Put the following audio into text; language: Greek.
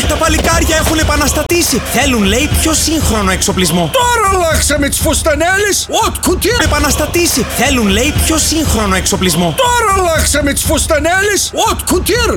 Τα παλικάρια έχουν επαναστατήσει. Θέλουν, λέει, πιο σύγχρονο εξοπλισμό. Τώρα αλλάξαμε τις φουστανέλες. Οτ κουτί. Επαναστατήσει. Θέλουν, λέει, πιο σύγχρονο εξοπλισμό. Τώρα αλλάξαμε τις φουστανέλες. Οτ κουτί.